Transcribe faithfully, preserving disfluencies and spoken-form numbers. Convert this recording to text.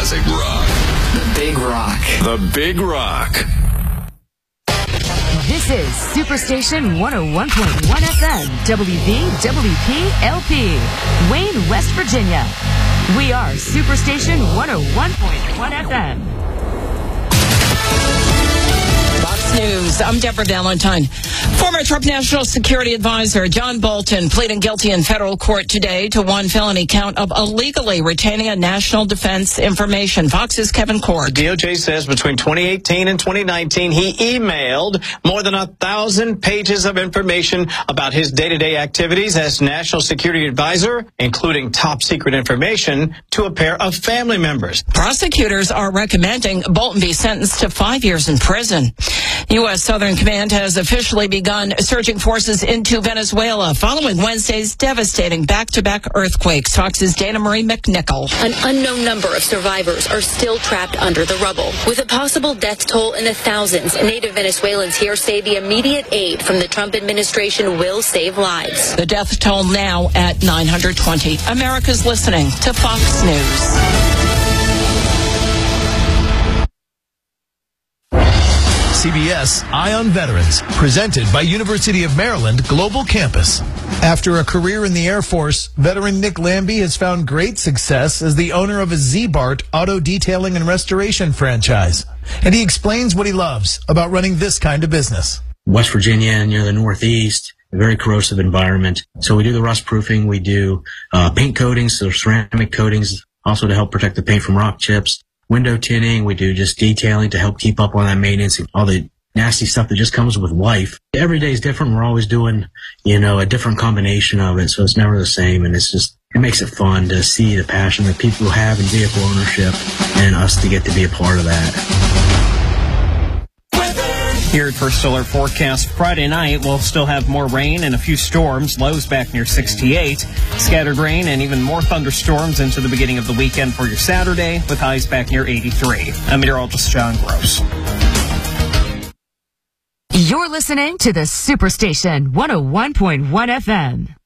classic rock. The Big Rock. The Big Rock. This is Superstation one oh one point one F M, W V W P L P, Wayne, West Virginia. We are Superstation one oh one point one F M. Fox News. I'm Deborah Valentine. Former Trump National Security Advisor John Bolton pleading guilty in federal court today to one felony count of illegally retaining a national defense information. Fox's Kevin Court. D O J says between twenty eighteen and twenty nineteen, he emailed more than a thousand pages of information about his day-to-day activities as National Security Advisor, including top secret information to a pair of family members. Prosecutors are recommending Bolton be sentenced to five years in prison. U S. Southern Command has officially begun surging forces into Venezuela following Wednesday's devastating back-to-back earthquakes. Fox's Dana Marie McNichol. An unknown number of survivors are still trapped under the rubble. With a possible death toll in the thousands, native Venezuelans here say the immediate aid from the Trump administration will save lives. The death toll now at nine hundred twenty. America's listening to Fox News. C B S Eye on Veterans, presented by University of Maryland Global Campus. After a career in the Air Force, veteran Nick Lambie has found great success as the owner of a Z-Bart auto detailing and restoration franchise. And he explains what he loves about running this kind of business. West Virginia, near the Northeast, a very corrosive environment. So we do the rust proofing, we do uh, paint coatings, so ceramic coatings, also to help protect the paint from rock chips. Window tinting, we do just detailing to help keep up on that maintenance and all the nasty stuff that just comes with life. Every day is different. We're always doing, you know, a different combination of it, so it's never the same. And it's just, it makes it fun to see the passion that people have in vehicle ownership and us to get to be a part of that. Here at First Alert Forecast, Friday night we'll still have more rain and a few storms, lows back near sixty-eight. Scattered rain and even more thunderstorms into the beginning of the weekend for your Saturday, with highs back near eighty-three. I'm meteorologist John Gross. You're listening to the Superstation one oh one point one F M.